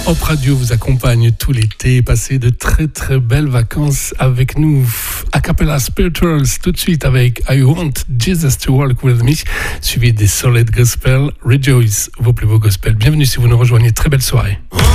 Hop Radio vous accompagne tout l'été. Passez de très très belles vacances avec nous. A cappella Spirituals tout de suite avec I Want Jesus to Walk With Me, suivi des Solid Gospel. Rejoice, vos plus beaux gospels. Bienvenue si vous nous rejoignez. Très belle soirée.